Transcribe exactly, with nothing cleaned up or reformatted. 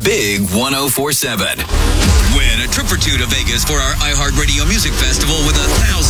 Big one oh four seven. Win a trip or two to Vegas for our iHeartRadio Music Festival with a thousand